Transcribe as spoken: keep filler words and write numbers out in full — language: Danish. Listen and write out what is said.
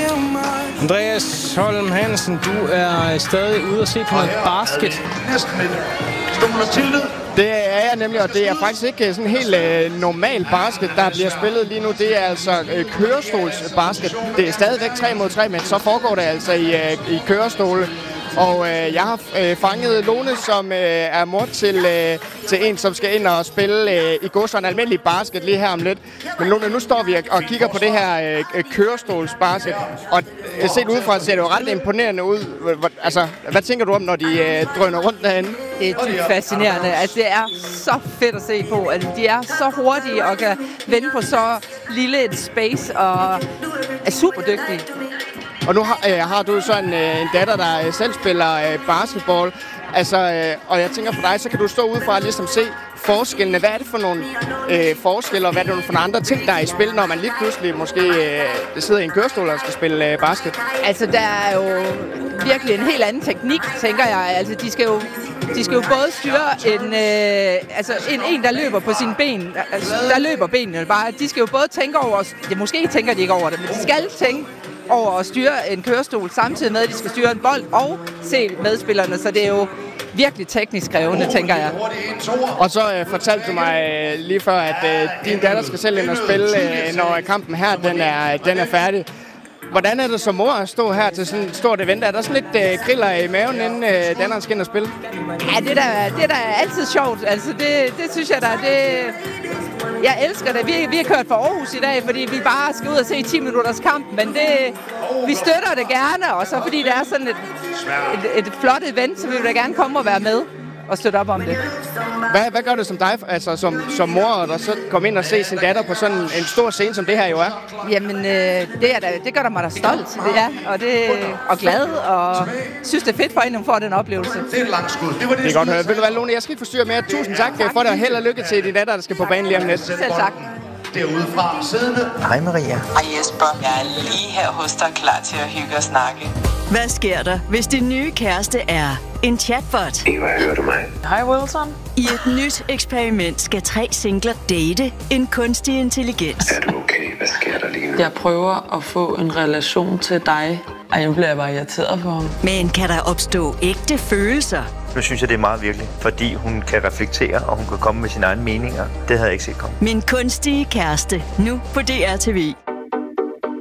Andreas Holm Hansen, du er stadig ude og se på noget basket. Det er jeg nemlig, og det er faktisk ikke sådan helt øh, normal basket, der bliver spillet lige nu. Det er altså øh, kørestolsbasket. Det er stadigvæk tre mod tre, men så foregår det altså i, øh, i kørestole. Og øh, jeg har øh, fanget Lone, som øh, er mor til, øh, til en, som skal ind og spille øh, i går sådan en almindelig basket lige her om lidt. Men Lone, nu står vi og kigger på det her øh, kørestolsbasket, og øh, set udefra ser det jo ret imponerende ud. Altså, hvad tænker du om, når de øh, drøner rundt derinde? Det er dybt fascinerende. Altså, det er så fedt at se på. Altså, de er så hurtige og kan vende på så lille et space og er super dygtige. Og nu har, øh, har du så en, øh, en datter, der øh, selv spiller øh, basketball. Altså, øh, og jeg tænker for dig, så kan du stå udefra og ligesom se forskellene. Hvad er det for nogle øh, forskelle, og hvad er det for nogle andre ting, der er i spil, når man lige pludselig måske øh, sidder i en kørestol og skal spille øh, basket? Altså, der er jo virkelig en helt anden teknik, tænker jeg. Altså, de skal jo, de skal jo både styre en, øh, altså, en, en, der løber på sine ben. Altså, der løber benene bare. De skal jo både tænke over, ja, måske tænker de ikke over det, men de skal tænke over at styre en kørestol, samtidig med, at de skal styre en bold og se medspillerne, så det er jo virkelig teknisk krævende, tænker jeg. Og så øh, fortalte du mig øh, lige før, at øh, din datter skal selv ind og spille, øh, når kampen her den er, den er færdig. Hvordan er det som mor at stå her til sådan et stort event? Er der sådan lidt øh, griller i maven, inden øh, datteren skal ind og spille? Ja, det er da, det er da altid sjovt. Altså, det, det synes jeg da, det... Jeg elsker det. Vi, vi har kørt fra Aarhus i dag, fordi vi bare skal ud og se ti minutters kamp, men det, vi støtter det gerne, og så fordi det er sådan et, et, et flot event, så vil vi da gerne komme og være med og støtte op om det. Hvad, hvad gør det som dig, altså som, som mor, der så kommer ind og se sin datter på sådan en stor scene, som det her jo er? Jamen, øh, det, er da, det gør da mig da stolt, det er, og, det, og glad, og synes det er fedt for en, at få den oplevelse. Det er langt skud. Det, var det, det er godt høre. Vil du være, Lone? Jeg skal ikke forstyrre mere. Tusind tak, tak for det, og held og lykke til din datter, der skal på banen lige om lidt. Selv tak. Derudefra siddende. Hej Maria. Hej Jesper. Jeg er lige her hos dig, klar til at hygge og snakke. Hvad sker der, hvis din nye kæreste er en chatbot? Eva, hører du mig? Hej Wilson. I et nyt eksperiment skal tre singler date en kunstig intelligens. Er du okay? Hvad sker der lige nu? Jeg prøver at få en relation til dig. Ej, nu bliver jeg bare irriteret på ham. Men kan der opstå ægte følelser? Nu synes jeg, det er meget virkelig, fordi hun kan reflektere, og hun kan komme med sine egne meninger. Det havde jeg ikke set komme. Min kunstige kæreste, nu på D R T V.